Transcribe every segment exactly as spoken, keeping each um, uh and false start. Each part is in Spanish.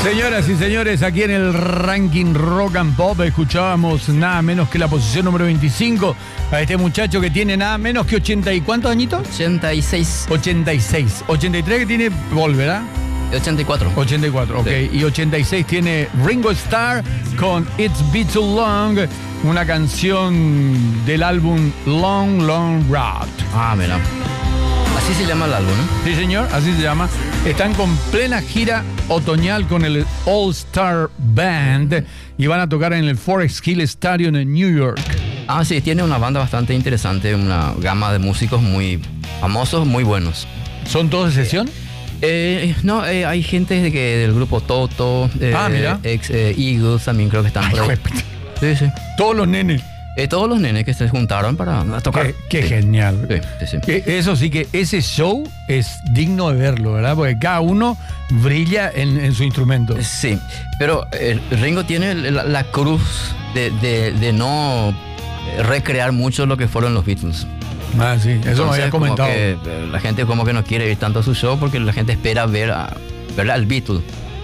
Señoras y señores, aquí en el ranking Rock and Pop escuchábamos nada menos que la posición número veinticinco a este muchacho que tiene nada menos que ochenta y ¿cuántos añitos? ochenta y seis. ochenta y seis. ochenta y tres que tiene Paul, ¿verdad? ochenta y cuatro. ochenta y cuatro, ok. Sí. Y ochenta y seis tiene Ringo Starr con It's Been Too Long, una canción del álbum Long Long Road. Ah, mira. Así se llama el álbum, ¿no? Sí, señor, así se llama. Están con plena gira otoñal con el All Star Band y van a tocar en el Forest Hill Stadium en New York. Ah, sí, tiene una banda bastante interesante, una gama de músicos muy famosos, muy buenos. ¿Son todos de sesión? Eh, no, eh, hay gente de que, del grupo Toto, eh, Ah, mira. ex eh, Eagles también creo que están Ay, por ahí. juepete. Sí, sí. Todos los nenes. Eh, todos los nenes que se juntaron para tocar. Qué, qué Sí. genial. Sí, sí, sí. Eh, Eso sí que ese show es digno de verlo, ¿verdad? Porque cada uno brilla en, en su instrumento. Sí, pero eh, Ringo tiene la, la cruz de, de, de no recrear mucho lo que fueron los Beatles. Ah, sí, eso me Entonces, había como comentado. que, eh, la gente como que no quiere ir tanto a su show porque la gente espera ver, a, ver al Beatle.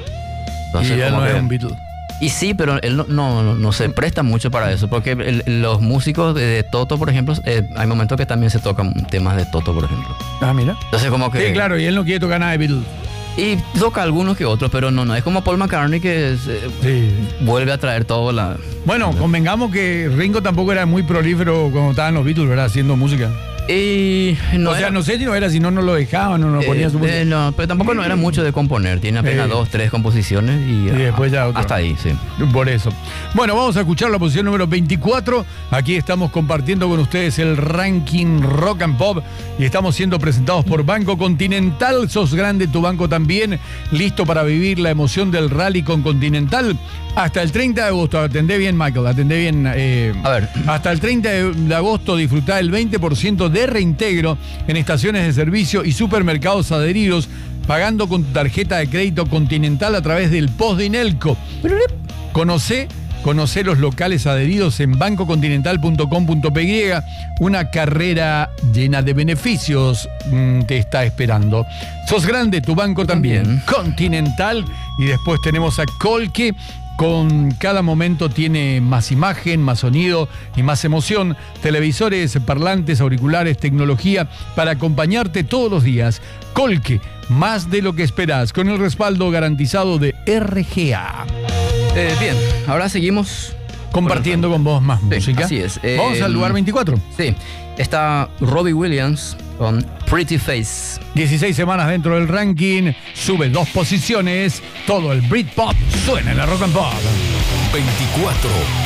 Y él como no que- es un Beatle. Y sí, pero él no, no, no- no se presta mucho para eso, porque el- los músicos de, de Toto, por ejemplo, eh, hay momentos que también se tocan temas de Toto, por ejemplo. Ah, mira. Entonces como que... Sí, claro, y él no quiere tocar nada de Beatles. Y toca algunos que otros, pero no, no. Es como Paul McCartney que se- Sí. vuelve a traer todo la... Bueno, convengamos que Ringo tampoco era muy prolífero cuando estaban los Beatles, ¿verdad? Haciendo música. Y no o sea, era- no sé si no era, si no, no lo dejaban, no, no eh, ponían su música. eh, no, pero tampoco no era mucho de componer. Tiene apenas Eh. dos, tres composiciones y, Y después ya otro. hasta ahí, sí. Por eso. Bueno, vamos a escuchar la posición número veinticuatro. Aquí estamos compartiendo con ustedes el ranking Rock and Pop y estamos siendo presentados por Banco Continental. Sos grande, tu banco también. Listo para vivir la emoción del rally con Continental. Hasta el treinta de agosto, atendé bien, Michael, atendé bien. eh, A ver. Hasta el treinta de agosto disfrutá el veinte por ciento de reintegro en estaciones de servicio y supermercados adheridos, pagando con tu tarjeta de crédito Continental a través del post de Inelco. Conoce, conoce los locales adheridos en banco continental punto com punto pe ge. Una carrera llena de beneficios mm, te está esperando. Sos grande, tu banco también. También. Continental. Y después tenemos a Colque. Con cada momento tiene más imagen, más sonido y más emoción. Televisores, parlantes, auriculares, tecnología para acompañarte todos los días. Colque, más de lo que esperás, con el respaldo garantizado de R G A. Eh, bien, ahora seguimos... Compartiendo con vos más Sí, música. así es. Vamos Eh, al lugar veinticuatro. Sí, está Robbie Williams con Pretty Face. dieciséis semanas dentro del ranking, sube dos posiciones. Todo el Britpop suena en la Rock and Pop. veinticuatro.